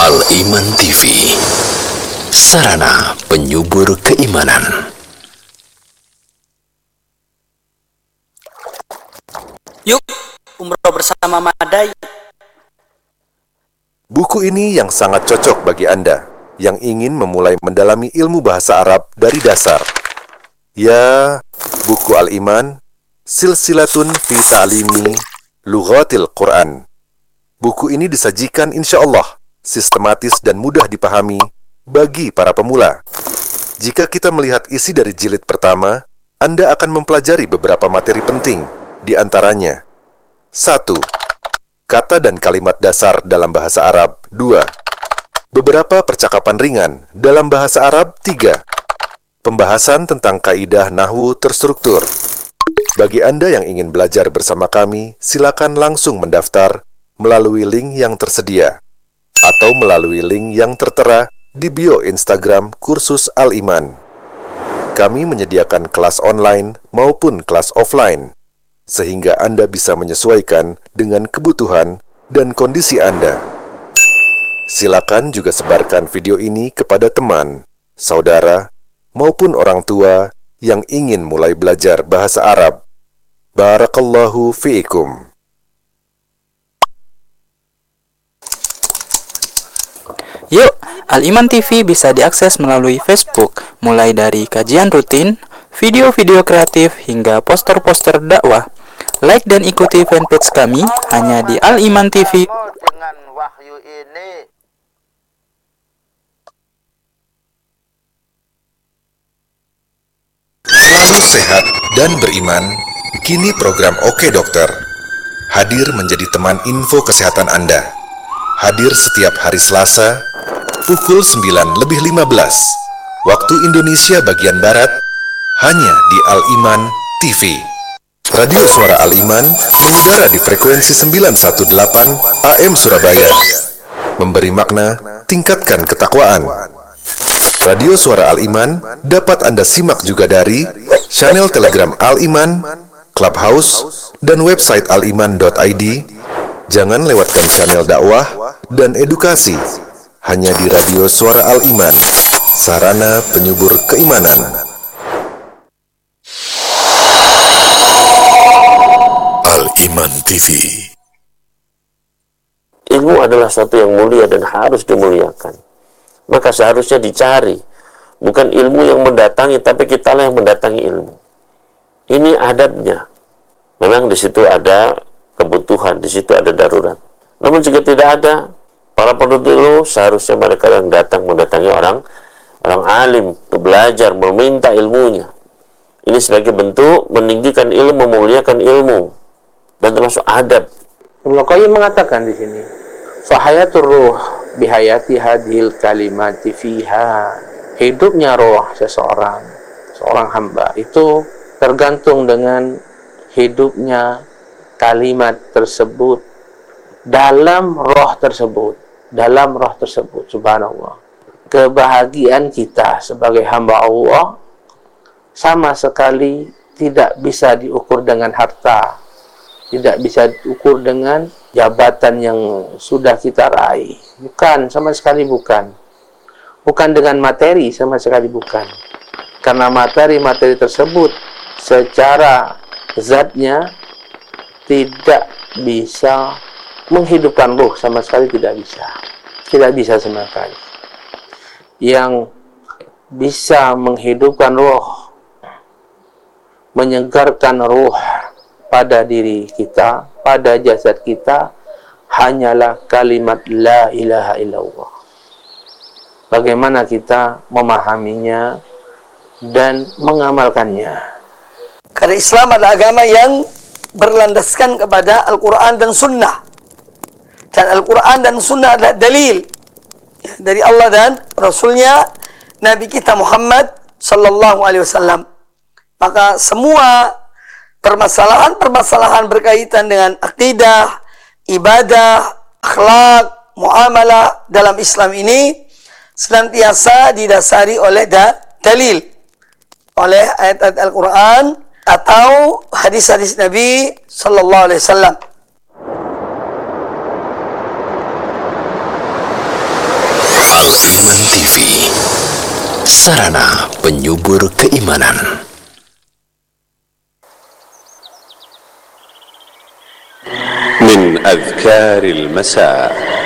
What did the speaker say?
Al-Iman TV, sarana penyubur keimanan. Yuk, umroh bersama Madai. Buku ini yang sangat cocok bagi Anda yang ingin memulai mendalami ilmu bahasa Arab dari dasar. Ya, buku Al-Iman, Silsilatun fi Ta'limi Lughatil Quran. Buku ini disajikan insya Allah sistematis dan mudah dipahami bagi para pemula. Jika kita melihat isi dari jilid pertama, Anda akan mempelajari beberapa materi penting, di antaranya 1. Kata dan kalimat dasar dalam bahasa Arab 2. Beberapa percakapan ringan dalam bahasa Arab 3. Pembahasan tentang kaidah nahwu terstruktur. Bagi Anda yang ingin belajar bersama kami, silakan langsung mendaftar melalui link yang tersedia atau melalui link yang tertera di bio Instagram Kursus Al-Iman. Kami menyediakan kelas online maupun kelas offline, sehingga Anda bisa menyesuaikan dengan kebutuhan dan kondisi Anda. Silakan juga sebarkan video ini kepada teman, saudara, maupun orang tua yang ingin mulai belajar bahasa Arab. Barakallahu fiikum. Yuk, Al-Iman TV bisa diakses melalui Facebook, mulai dari kajian rutin, video-video kreatif, hingga poster-poster dakwah. Like dan ikuti fanpage kami hanya di Al-Iman TV. Dengan wahyu ini, Selalu sehat dan beriman, kini program Oke Dokter hadir menjadi teman info kesehatan Anda. Hadir setiap hari Selasa, pukul 9:15, waktu Indonesia bagian Barat, hanya di Al-Iman TV. Radio Suara Al-Iman mengudara di frekuensi 918 AM Surabaya. Memberi makna, tingkatkan ketakwaan. Radio Suara Al-Iman dapat Anda simak juga dari channel Telegram Al-Iman, Clubhouse, dan website aliman.id. Jangan lewatkan channel dakwah dan edukasi hanya di Radio Suara Al-Iman, sarana penyubur keimanan. Al-Iman TV. Ilmu adalah satu yang mulia dan harus dimuliakan. Maka seharusnya dicari, bukan ilmu yang mendatangi, tapi kitalah yang mendatangi ilmu. Ini adabnya. Memang di situ ada kebutuhan, di situ ada darurat. Namun jika tidak ada, para penuntut ilmu seharusnya mereka yang datang mendatangi orang alim, untuk belajar, meminta ilmunya. Ini sebagai bentuk meninggikan ilmu, memuliakan ilmu, dan termasuk adab. Ibnu Qayyim mengatakan di sini, fahayatur ruh bihayati hadhil kalimati fiha. Hidupnya roh seorang hamba itu tergantung dengan hidupnya kalimat tersebut dalam roh tersebut, subhanallah. Kebahagiaan kita sebagai hamba Allah sama sekali tidak bisa diukur dengan harta, tidak bisa diukur dengan jabatan yang sudah kita raih. Bukan, sama sekali bukan. Bukan dengan materi, sama sekali bukan. Karena materi-materi tersebut secara zatnya tidak bisa menghidupkan ruh, sama sekali tidak bisa. Tidak bisa sama sekali. Yang bisa menghidupkan ruh, menyegarkan ruh pada diri kita, pada jasad kita, hanyalah kalimat la ilaha illallah. Bagaimana kita memahaminya dan mengamalkannya. Karena Islam adalah agama yang berlandaskan kepada Al-Quran dan Sunnah. Dan Al-Quran dan Sunnah adalah dalil dari Allah dan Rasulnya, Nabi kita Muhammad Sallallahu Alaihi Wasallam. Maka semua permasalahan berkaitan dengan akidah, ibadah, akhlak, muamalah dalam Islam ini senantiasa didasari oleh dalil, oleh ayat-ayat Al-Quran atau hadis-hadis Nabi Sallallahu Alaihi Wasallam. sarana penyubur keimanan. من أذكار المساء